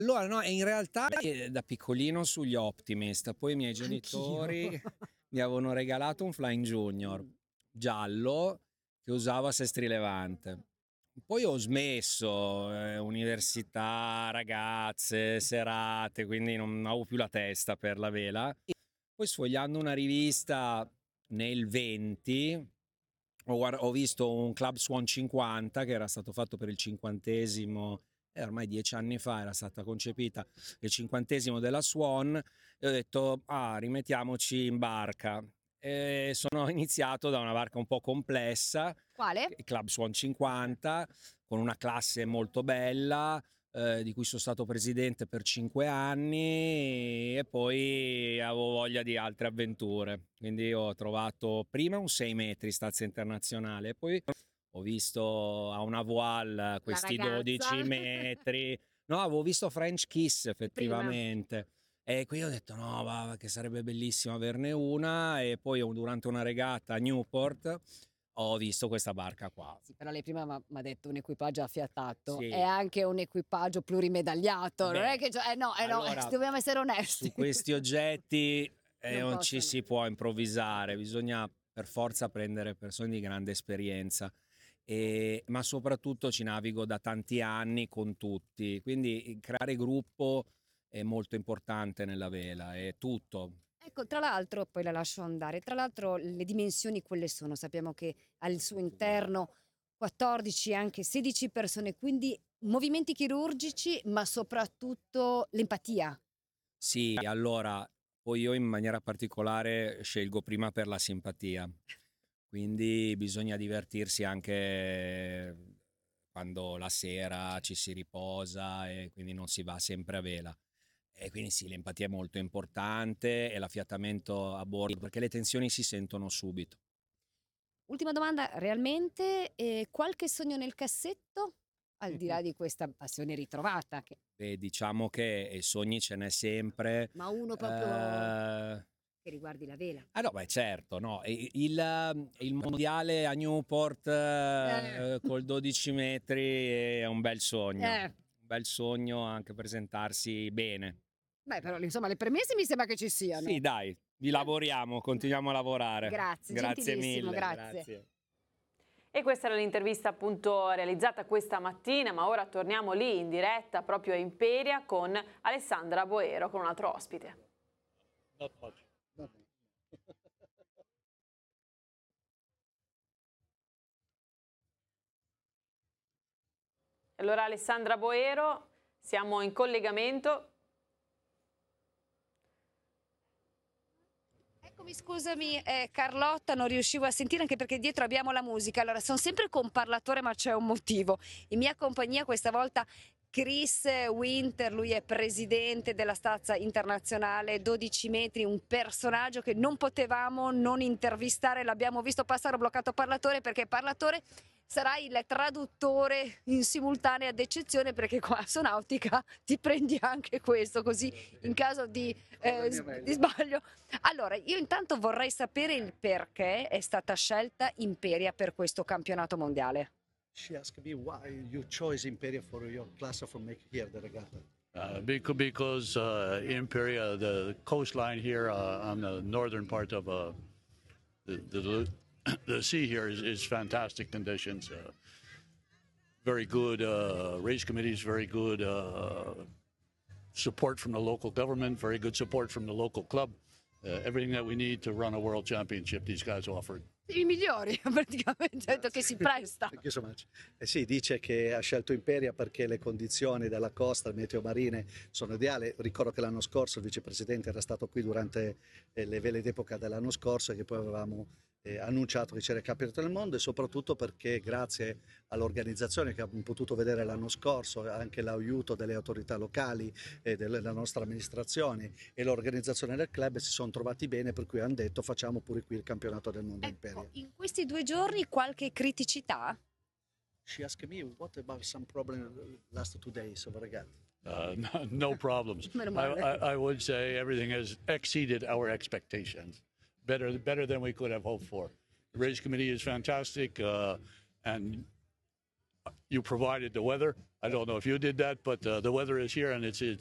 Allora no, in realtà da piccolino sugli Optimist, poi i miei genitori mi avevano regalato un Flying Junior giallo che usavo a Sestri Levante. Poi ho smesso, università, ragazze, serate, quindi non avevo più la testa per la vela. Poi sfogliando una rivista nel 20 ho visto un Club Swan 50 che era stato fatto per il 50esimo, ormai 10 anni fa era stata concepita, il 50esimo della Swan, e ho detto rimettiamoci in barca. E sono iniziato da una barca un po' complessa, Quale? il Club Swan 50, con una classe molto bella, di cui sono stato presidente per 5 anni e poi avevo voglia di altre avventure. Quindi ho trovato prima un 6 metri stazza internazionale, poi ho visto a una voile questi 12 metri. No, avevo visto French Kiss effettivamente. E qui ho detto no, va, che sarebbe bellissimo averne una. E poi durante una regata a Newport ho visto questa barca qua. Sì, però lei prima mi ha detto un equipaggio affiatato, Sì. è anche un equipaggio plurimedagliato, non Beh, è che allora, dobbiamo essere onesti. su questi oggetti non ci possono. si può improvvisare, bisogna per forza prendere persone di grande esperienza. Ma soprattutto ci navigo da tanti anni con tutti, quindi creare gruppo è molto importante nella vela, è tutto. Ecco, tra l'altro, poi la lascio andare, tra l'altro le dimensioni quelle sono, sappiamo che al suo interno 14, anche 16 persone, quindi movimenti chirurgici, ma soprattutto l'empatia. Sì, allora, poi io in maniera particolare scelgo prima per la simpatia, quindi bisogna divertirsi anche quando la sera ci si riposa e quindi non si va sempre a vela. E quindi sì, l'empatia è molto importante e l'affiatamento a bordo, perché le tensioni si sentono subito. Ultima domanda, realmente qualche sogno nel cassetto? Al di là di questa passione ritrovata, Beh, diciamo che sogni ce n'è sempre. ma uno proprio Eh, che riguardi la vela. no, beh, certo, no. Il mondiale a Newport col 12 metri è un bel sogno. Eh. Un bel sogno anche presentarsi bene. Beh, però insomma le premesse mi sembra che ci Sì, siano. dai, vi lavoriamo, continuiamo a lavorare. Grazie, Grazie gentilissimo, mille, grazie. grazie. E questa era l'intervista appunto realizzata questa mattina, ma ora torniamo lì in diretta proprio a Imperia con Alessandra Boero, con un altro ospite. Allora Alessandra Boero, siamo in collegamento. Eccomi, scusami Carlotta, non riuscivo a sentire anche perché dietro abbiamo la musica. Allora, sono sempre con parlatore ma c'è un motivo. In mia compagnia questa volta Chris Winter, lui è presidente della Stazza Internazionale 12 metri, un personaggio che non potevamo non intervistare, l'abbiamo visto passare, ho bloccato parlatore perché parlatore sarà il traduttore in simultanea ad eccezione perché qua a Sonautica ti prendi anche questo, così in caso di sbaglio. Allora, io intanto vorrei sapere il perché è stata scelta Imperia per questo campionato mondiale. She asked me why you chose Imperia for your class for make here the regatta. Because Imperia, the coastline here on the northern part of the sea here is fantastic conditions. Very good race committees, very good support from the local government, very good support from the local club. Everything that we need to run a world championship, these guys offered. I migliori, praticamente, detto che si presta. Thank you so much. Sì, dice che ha scelto Imperia perché le condizioni della costa, meteo marine, sono ideali. Ricordo che l'anno scorso il vicepresidente era stato qui durante le vele d'epoca dell'anno scorso e che poi avevamo annunciato che c'era il campionato del mondo, e soprattutto perché grazie all'organizzazione che abbiamo potuto vedere l'anno scorso, anche l'aiuto delle autorità locali e della nostra amministrazione e l'organizzazione del club si sono trovati bene, per cui hanno detto facciamo pure qui il campionato del mondo. Ecco, in questi 2 giorni qualche criticità? She asked me what about some problem last 2 days of regatta. No problems. I would say everything has exceeded our expectations. Better than we could have hoped for. The race committee is fantastic, and you provided the weather. I don't know if you did that, but the weather is here and it's